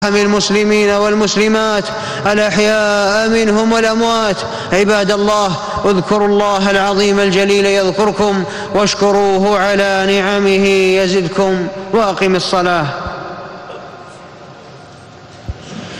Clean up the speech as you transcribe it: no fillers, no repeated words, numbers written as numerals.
المسلمين والمسلمات الأحياء منهم والأموات. عباد الله، اذكروا الله العظيم الجليل يذكركم، واشكروه على نعمه يزدكم، وأقم الصلاة.